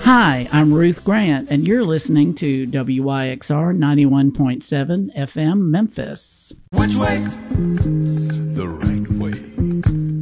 Hi, I'm Ruth Grant, and you're listening to WYXR 91.7 FM Memphis. Which way? The